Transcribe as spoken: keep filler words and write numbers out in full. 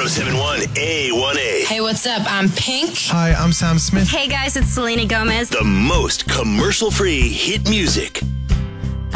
seven one A one A. Hey, what's up? I'm Pink. Hi, I'm Sam Smith. Hey guys, it's Selena Gomez. The most commercial-free hit music.